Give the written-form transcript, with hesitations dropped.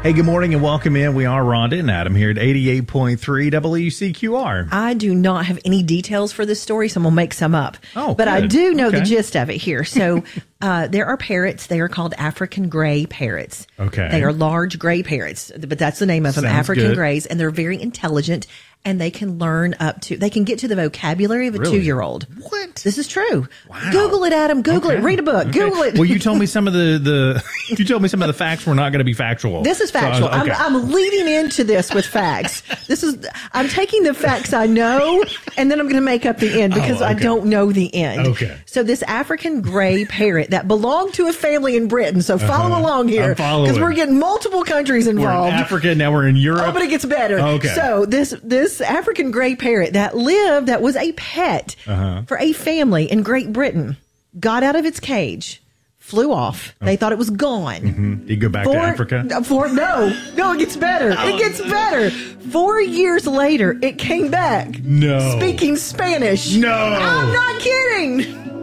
Hey, good morning and welcome in. We are Rhonda and Adam here at 88.3 WCQR. I do not have any details for this story, so I'm going to make some up. Oh, but good. I do know Okay. the gist of it here. So there are parrots. They are called African gray parrots. Okay. They are large gray parrots, but that's the name of them, Sounds African good. grays, and they're very intelligent, and they can learn they can get to the vocabulary of a Really? 2-year-old. What? This is true. Wow. Google it, Adam. Google Okay. it. Read a book. Okay. Google it. Well, you told me some of the you told me some of the facts were not going to be factual. This is So I was- factual. okay. I'm leading into this with facts. I'm taking the facts I know, and then I'm going to make up the end because I okay. don't know the end. Okay. So this African gray parrot that belonged to a family in Britain. So follow along here I'm following. because we're getting multiple countries We're in involved. Africa, now we're in Europe. Oh, but it gets better. Okay. So this African gray parrot that was a pet for a family in Great Britain, got out of its cage, flew off. They thought it was gone. You go back to Africa? No, it gets better. It gets better. 4 years later, it came back. No. Speaking Spanish. No. I'm not kidding.